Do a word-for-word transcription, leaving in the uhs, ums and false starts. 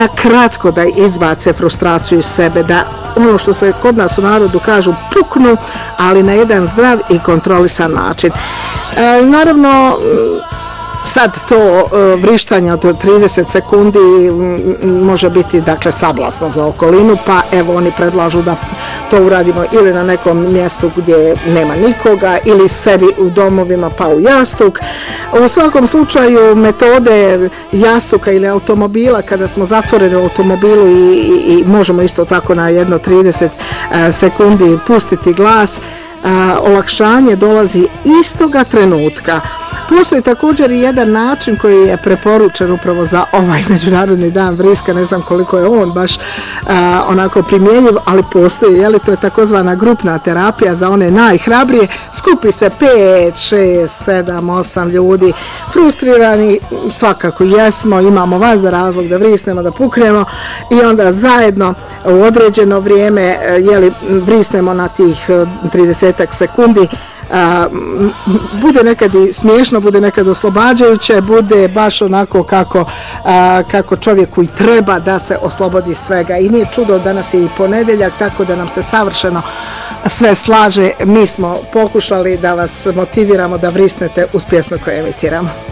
kratko da izbace frustraciju iz sebe, da ono što se kod nas u narodu kažu puknu, ali na jedan zdrav i kontrolisan način. E, naravno, sad to vrištanje od trideset sekundi može biti dakle sablasno za okolinu, pa evo oni predlažu da to uradimo ili na nekom mjestu gdje nema nikoga ili sebi u domovima pa u jastuk. U svakom slučaju metode jastuka ili automobila kada smo zatvoreni u automobilu i, i, i možemo isto tako na jedno trideset sekundi pustiti glas, a, olakšanje dolazi istoga trenutka. Postoji također i jedan način koji je preporučen upravo za ovaj Međunarodni dan vriska, ne znam koliko je on baš a, onako primjenjiv, ali postoji, je li, to je takozvana grupna terapija za one najhrabrije. Skupi se pet, šest, sedam, osam ljudi, frustrirani, svakako jesmo, imamo vas da razlog da vrisnemo, da puknemo i onda zajedno u određeno vrijeme, je li, vrisnemo na tih tridesetak sekundi. A, bude nekad i smiješno, bude nekad oslobađajuće, bude baš onako kako, a, kako čovjeku i treba da se oslobodi svega. I nije čudo, danas je i ponedjeljak, tako da nam se savršeno sve slaže. Mi smo pokušali da vas motiviramo da vrisnete uz pjesme koje emitiramo.